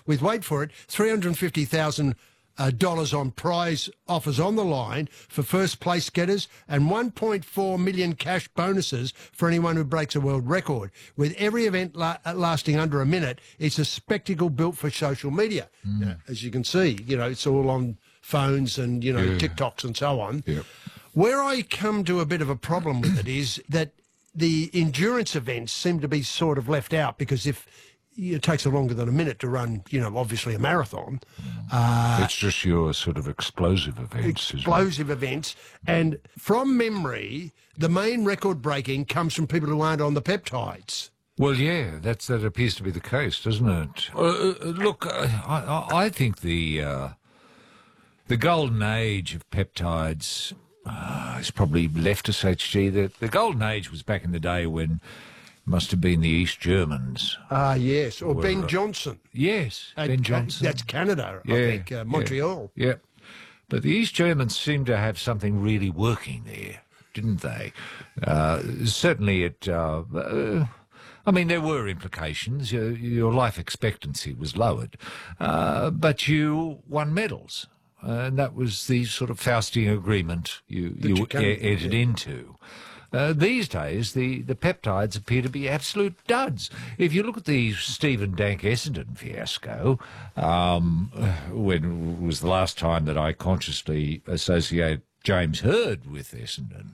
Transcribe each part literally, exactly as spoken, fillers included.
with, wait for it, three hundred fifty thousand Uh, dollars on prize offers on the line for first place getters and one point four million cash bonuses for anyone who breaks a world record. With every event la lasting under a minute, it's a spectacle built for social media. Mm. You know, as you can see, you know, it's all on phones and, you know, yeah. TikToks and so on. Yep. Where I come to a bit of a problem with it is that the endurance events seem to be sort of left out, because if it takes longer than a minute to run, you know, obviously a marathon. Uh, it's just your sort of explosive events. Explosive events. And from memory, the main record breaking comes from people who aren't on the peptides. Well, yeah, that's, that appears to be the case, doesn't it? Uh, uh, look, uh, I, I think the, uh, the golden age of peptides uh, is probably left us, H G. The, the golden age was back in the day when must have been the East Germans. Ah, yes. Or were, Ben Johnson. Yes, At, Ben Johnson. That's Canada, yeah, I think, uh, Montreal. Yeah, yeah. But the East Germans seemed to have something really working there, didn't they? Uh, certainly it... Uh, uh, I mean, there were implications. Your, your life expectancy was lowered. Uh, but you won medals. Uh, and that was the sort of Faustian agreement you, you, you can, e entered yeah. into. Uh, these days, the, the peptides appear to be absolute duds. If you look at the Stephen Dank Essendon fiasco, um, when was the last time that I consciously associate James Hird with Essendon,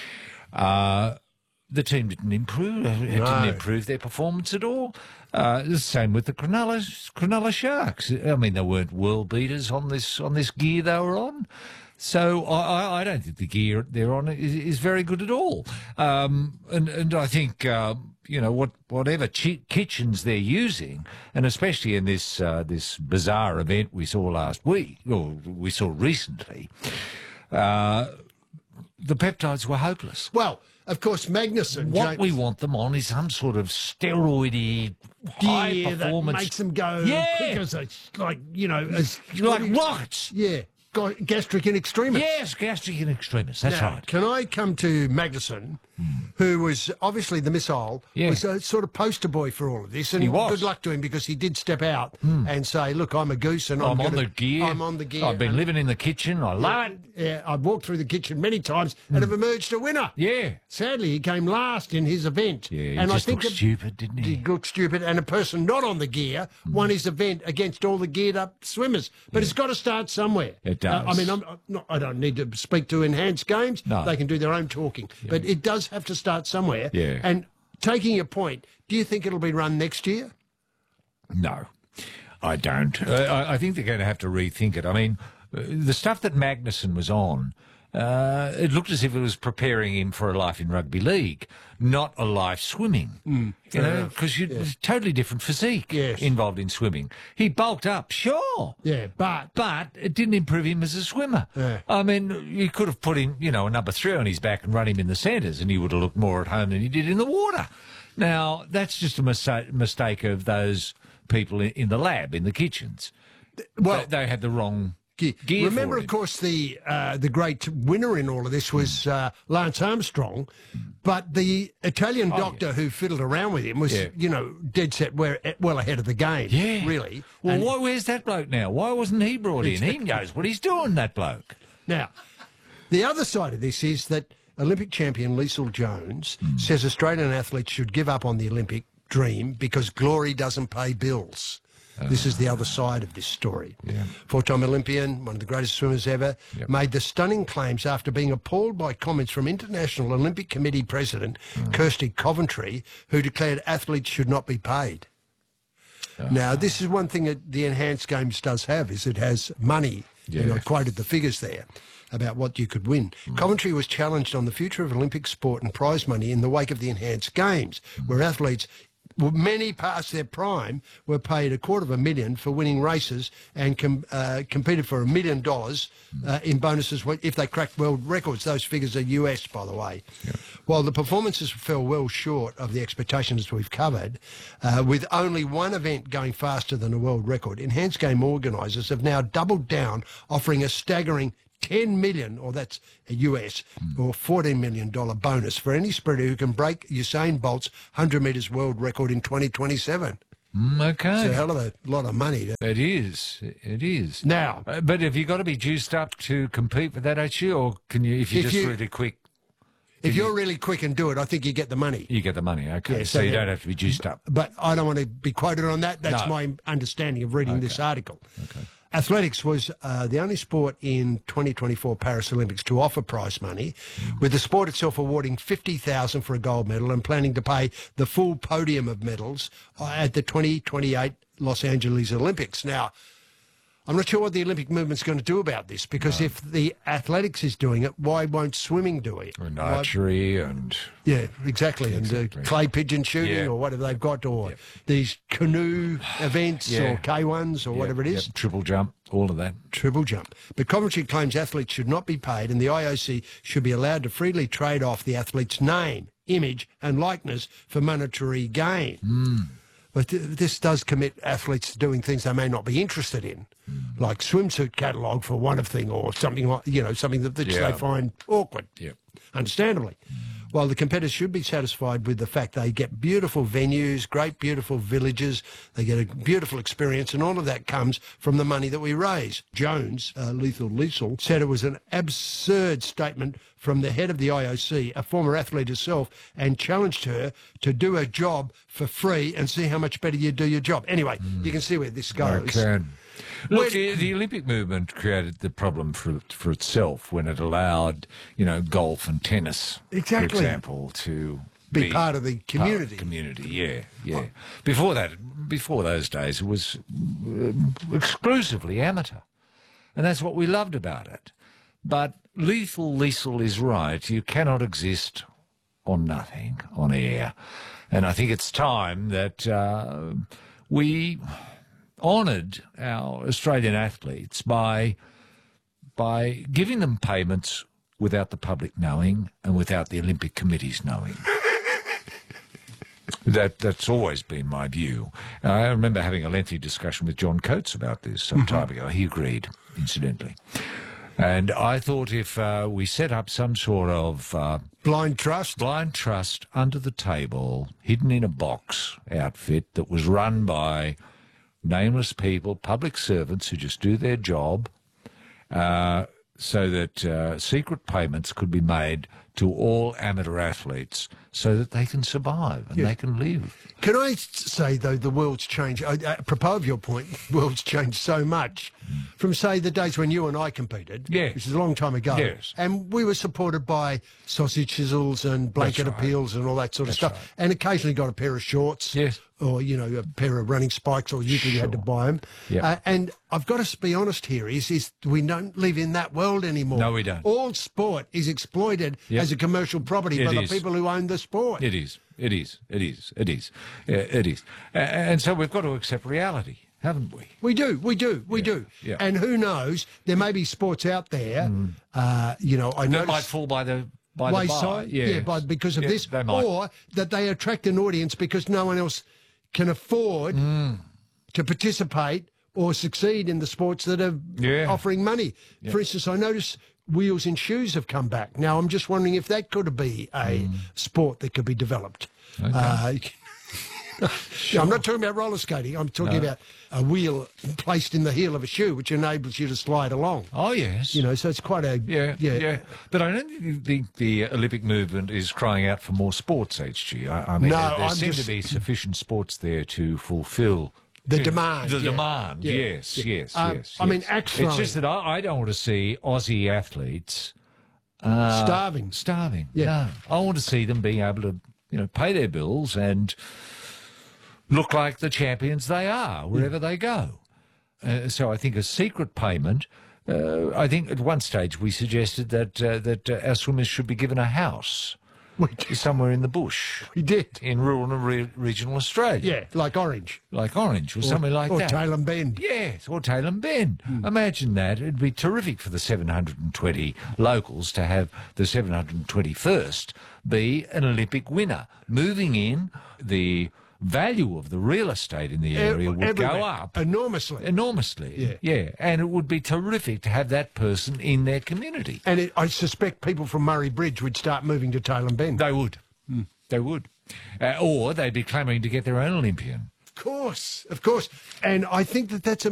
uh, the team didn't improve. It no. didn't improve their performance at all. Uh, the same with the Cronulla, Cronulla Sharks. I mean, they weren't world beaters on this on this gear they were on. So I, I don't think the gear they're on is, is very good at all. Um, and, and I think, uh, you know, what, whatever kitchens they're using, and especially in this uh, this bizarre event we saw last week, or we saw recently, uh, the peptides were hopeless. Well, of course, Magnuson. What James, we want them on is some sort of steroidy, high performance. That makes them go yeah. quick as a, like, you know, as like rockets. Yeah. Gastric in extremis. Yes, gastric in extremis, that's now, right. Can I come to Magnuson, mm. who was obviously the missile, yeah. was a sort of poster boy for all of this, and he was. good luck to him, because he did step out mm. and say, look, I'm a goose and I'm, I'm on gonna, the gear. I'm on the gear. I've been and, living in the kitchen, I love it. Yeah, I've walked through the kitchen many times mm. and have emerged a winner. Yeah. Sadly, he came last in his event. Yeah, he and just I think looked stupid, didn't he? He looked stupid, and a person not on the gear mm. won his event against all the geared up swimmers. But yeah. it's got to start somewhere. It does. Uh, I mean, I'm, not, I don't need to speak to Enhanced Games. No. They can do their own talking. Yeah. But it does have to start somewhere. Yeah. And taking your point, do you think it'll be run next year? No, I don't. Uh, I think they're going to have to rethink it. I mean, the stuff that Magnuson was on, uh, it looked as if it was preparing him for a life in rugby league, not a life swimming. Mm, you know, because you yeah. totally different physique yes. involved in swimming. He bulked up, sure. Yeah, but... But it didn't improve him as a swimmer. Yeah. I mean, you could have put him, you know, a number three on his back and run him in the centres, and he would have looked more at home than he did in the water. Now, that's just a mistake, mistake of those people in, in the lab, in the kitchens. Well, they, they had the wrong... Gear Remember, of course, the uh, the great winner in all of this was uh, Lance Armstrong, but the Italian oh, doctor yeah. who fiddled around with him was, yeah. you know, dead set where, well ahead of the game, yeah. really. Well, and why, where's that bloke now? Why wasn't he brought in? He knows what he's doing, that bloke. Now, the other side of this is that Olympic champion Liesl Jones mm. says Australian athletes should give up on the Olympic dream because glory doesn't pay bills. Uh, this is the other side of this story. Yeah. Four-time Olympian, one of the greatest swimmers ever, yep. made the stunning claims after being appalled by comments from International Olympic Committee President mm. Kirsty Coventry, who declared athletes should not be paid. Uh, now, this is one thing that the Enhanced Games does have, is it has money. Yeah. And I quoted the figures there about what you could win. Mm. Coventry was challenged on the future of Olympic sport and prize money in the wake of the Enhanced Games, mm. where athletes... many past their prime were paid a quarter of a million for winning races and com uh, competed for a million dollars uh, in bonuses if they cracked world records. Those figures are U S, by the way. Yeah. While the performances fell well short of the expectations we've covered, uh, with only one event going faster than a world record, Enhanced Game organisers have now doubled down, offering a staggering ten million dollars, or that's a U S, mm. or fourteen million dollar bonus for any sprinter who can break Usain Bolt's one hundred metres world record in twenty twenty-seven. Mm, It's a okay. hell of a lot of money. To... It is. It is. Now, Uh, but have you got to be juiced up to compete with that, actually, or can you, if you're If just you- really quick, if you're really quick and do it, I think you get the money. you get the money? Okay, Yeah, so, so you yeah. don't have to be juiced up. But I don't want to be quoted on that. That's No. my understanding of reading this article. Okay. Athletics was uh, the only sport in twenty twenty-four Paris Olympics to offer prize money, with the sport itself awarding fifty thousand dollars for a gold medal and planning to pay the full podium of medals uh, at the twenty twenty-eight Los Angeles Olympics. Now, I'm not sure what the Olympic movement's going to do about this, because if the athletics is doing it, why won't swimming do it? And Why- archery and... Yeah, exactly. And Exactly. uh, clay pigeon shooting Yeah. or whatever they've got, or Yep. these canoe events Yeah. or K ones or whatever it is. Yep, triple jump, all of that. Triple jump. But Coventry claims athletes should not be paid, and the I O C should be allowed to freely trade off the athlete's name, image and likeness for monetary gain. Mm. But th- this does commit athletes to doing things they may not be interested in, Mm. like swimsuit catalogue for one of thing, or something like, you know, something that, that Yeah. they find awkward, Yep. understandably. While the competitors should be satisfied with the fact they get beautiful venues, great beautiful villages, they get a beautiful experience, and all of that comes from the money that we raise. Jones, uh, Lethal Liesel, said it was an absurd statement from the head of the I O C, a former athlete herself, and challenged her to do her job for free and see how much better you do your job. Anyway, you can see where this goes. Okay. Look, When- the, the Olympic movement created the problem for for itself when it allowed, you know, golf and tennis, Exactly. for example, to Be part of the part of community. the community, yeah, yeah. Before that, before those days, it was uh, exclusively amateur, and that's what we loved about it. But Lethal Liesel is right. You cannot exist on nothing, on air. And I think it's time that uh, we honoured our Australian athletes by by giving them payments without the public knowing and without the Olympic committees knowing. That that's always been my view. I remember having a lengthy discussion with John Coates about this some time ago. He agreed, incidentally. And I thought if uh, we set up some sort of uh, Blind trust. blind trust under the table, hidden in a box outfit that was run by nameless people, public servants who just do their job, uh, so that uh, secret payments could be made to all amateur athletes so that they can survive and Yeah. they can live. Can I say, though, the world's changed, uh, apropos of your point, the world's changed so much from, say, the days when you and I competed, Yes. which is a long time ago, Yes. and we were supported by sausage chisels and blanket That's right. appeals and all that sort of That's stuff, right. and occasionally got a pair of shorts. Yes. Or, you know, a pair of running spikes, or usually you had to Sure. buy them. Yep. Uh, and I've got to be honest here, is, is we don't live in that world anymore. No, we don't. All sport is exploited Yep. as a commercial property It by is. the people who own the sport. It is. It is. It is. It is. Uh, it is. Uh, and so we've got to accept reality, haven't we? We do, we do, we do. yeah. And who knows, there may be sports out there, uh, you know, I That noticed might fall by the by the by. wayside, yeah, Yes. by, because of Yeah, this, they might. or that they attract an audience because no one else can afford Mm. to participate or succeed in the sports that are Yeah. offering money. For instance, I noticed wheels in shoes have come back. Now, I'm just wondering if that could be a Mm. sport that could be developed. Uh, I'm not talking about roller skating. I'm talking about a wheel placed in the heel of a shoe, which enables you to slide along. Oh yes. You know, so it's quite a Yeah, yeah. yeah, But I don't think the Olympic movement is crying out for more sports, H G. I, I mean, No, there, there I'm seem just- to be sufficient sports there to fulfil The to- demand, The yeah. demand, Yeah, yes, yeah. yes, Um, yes. I mean, yes. axe It's just throwing. that I, I don't want to see Aussie athletes uh, Starving. Starving. Yeah. No, I want to see them being able to, you know, pay their bills and look like the champions they are wherever they go. Uh, so I think a secret payment. Uh, I think at one stage we suggested that uh, that uh, our swimmers should be given a house We did. somewhere in the bush We did. in rural and re- regional Australia, Yeah, like Orange. like Orange or, something like or that. Tailem Bend. Yes, or Tailem Bend. Hmm. Imagine that. It'd be terrific for the seven hundred twenty locals to have the seven hundred twenty-first be an Olympic winner. Moving in, the value of the real estate in the area would Everywhere. go up enormously. enormously. Yeah. yeah. And it would be terrific to have that person in their community. And it, I suspect people from Murray Bridge would start moving to Tailem Bend. They would. They would. Uh, or they'd be clamouring to get their own Olympian. Of course, of course. And I think that that's a